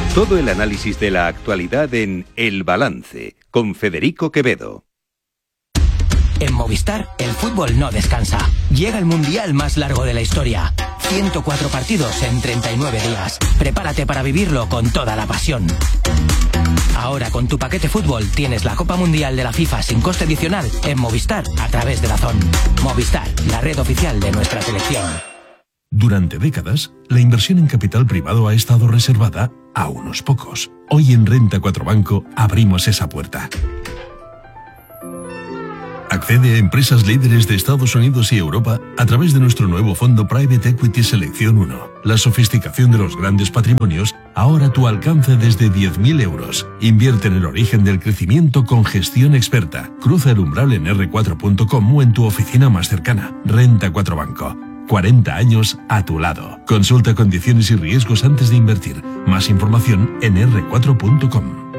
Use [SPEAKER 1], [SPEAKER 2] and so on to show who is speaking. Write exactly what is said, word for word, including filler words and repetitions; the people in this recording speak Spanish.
[SPEAKER 1] Todo el análisis de la actualidad en El Balance, con Federico Quevedo.
[SPEAKER 2] En Movistar, el fútbol no descansa. Llega el mundial más largo de la historia. ciento cuatro partidos en treinta y nueve días. Prepárate para vivirlo con toda la pasión. Ahora con tu paquete fútbol tienes la Copa Mundial de la FIFA sin coste adicional en Movistar a través de DAZN. Movistar, la red oficial de nuestra selección.
[SPEAKER 3] Durante décadas, la inversión en capital privado ha estado reservada a unos pocos. Hoy en Renta cuatro Banco abrimos esa puerta. Accede a empresas líderes de Estados Unidos y Europa a través de nuestro nuevo fondo Private Equity Selección uno. La sofisticación de los grandes patrimonios, ahora a tu alcance desde diez mil euros. Invierte en el origen del crecimiento con gestión experta. Cruza el umbral en erre cuatro punto com o en tu oficina más cercana. Renta cuatro Banco. cuarenta años a tu lado. Consulta condiciones y riesgos antes de invertir. Más información en erre cuatro punto com.